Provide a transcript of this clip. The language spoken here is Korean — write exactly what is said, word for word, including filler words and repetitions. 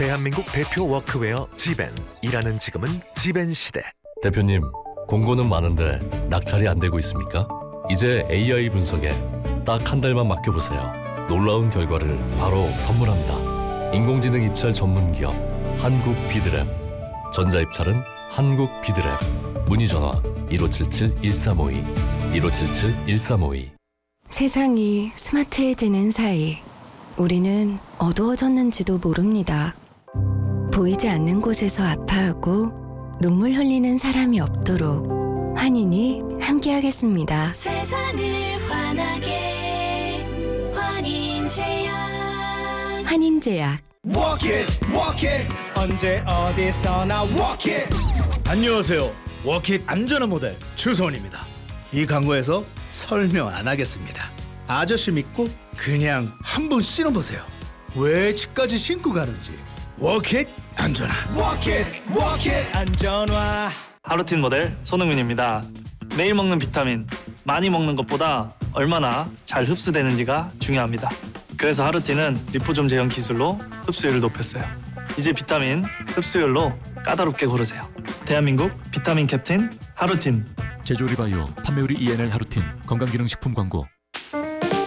대한민국 대표 워크웨어 지벤. 일하는 지금은 지벤 시대. 대표님, 공고는 많은데 낙찰이 안 되고 있습니까? 이제 에이아이 분석에 딱 한 달만 맡겨보세요. 놀라운 결과를 바로 선물합니다. 인공지능 입찰 전문 기업 한국 비드랩. 전자입찰은 한국 비드랩. 문의 전화 일오칠칠 일삼오이 일오칠칠 일삼오이. 세상이 스마트해지는 사이 우리는 어두워졌는지도 모릅니다. 보이지 않는 곳에서 아파하고 눈물 흘리는 사람이 없도록 환인이 함께하겠습니다. 세상을 환하게 환인제약. 환인제약. Walk it, walk it. 언제 어디서나 walk it. 안녕하세요. 워킷 안전한 모델 추성원입니다. 이 광고에서 설명 안 하겠습니다. 아저씨 믿고 그냥 한번 신어보세요. 왜 집까지 신고 가는지. 워킷 안전한. Walk it, walk it. 안전화. 하루틴 모델 손흥민입니다. 매일 먹는 비타민, 많이 먹는 것보다 얼마나 잘 흡수되는지가 중요합니다. 그래서 하루틴은 리포좀 제형 기술로 흡수율을 높였어요. 이제 비타민 흡수율로 까다롭게 고르세요. 대한민국 비타민 캡틴 하루틴. 제조리바이오 판매율이 이엔엘 하루틴 건강기능식품 광고.